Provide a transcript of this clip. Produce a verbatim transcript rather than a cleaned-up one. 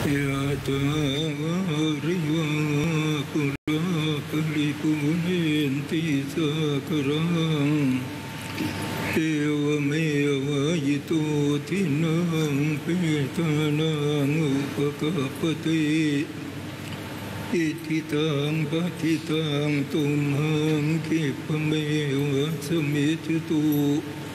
ยะตาวาริวะปุราปริปุเรนติสากรังเอวเมวะยิโตทินังเปตานังอุปกัปปติอิทิตังปฏิตังตุมหังคิปะเมวะสมิจตุ